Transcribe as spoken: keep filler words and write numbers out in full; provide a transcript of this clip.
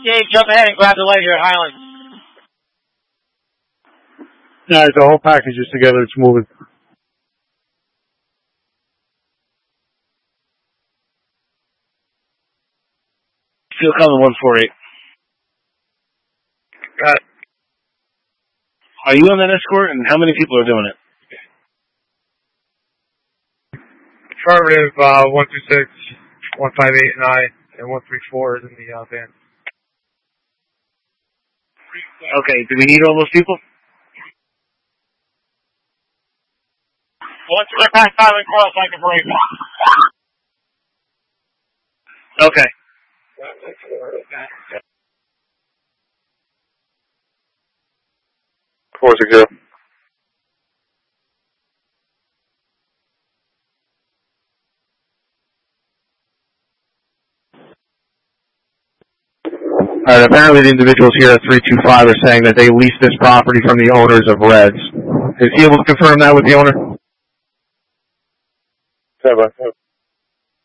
Dave, jump ahead and grab the light here at Highland. Alright, the whole package is together, it's moving. Still coming, one forty-eight. Got it. Are you on that escort, and how many people are doing it? Affirmative, uh, one two six, one five eight, and I, and one three four is in the uh, van. Okay, do we need all those people? Once we're past Highland Cross, I can break. Okay. Four six zero. Alright, apparently the individuals here at three two five are saying that they leased this property from the owners of Reds. Is he able to confirm that with the owner? Seven.